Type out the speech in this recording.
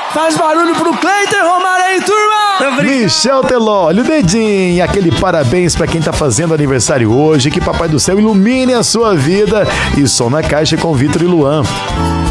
Faz barulho pro Cleiton Romário aí, turma! Michel Teló, olha o dedinho, aquele parabéns pra quem tá fazendo aniversário hoje, que Papai do Céu ilumine a sua vida. E Som na Caixa com Vitor e Luan.